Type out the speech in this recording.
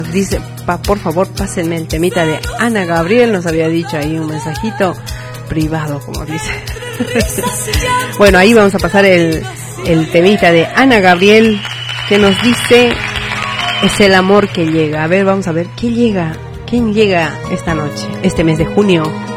Dice, por favor, pásenme el temita de Ana Gabriel. Nos había dicho ahí un mensajito privado, como dice. Bueno, ahí vamos a pasar el temita de Ana Gabriel, que nos dice, es el amor que llega. A ver, vamos a ver, ¿quién llega esta noche, este mes de junio?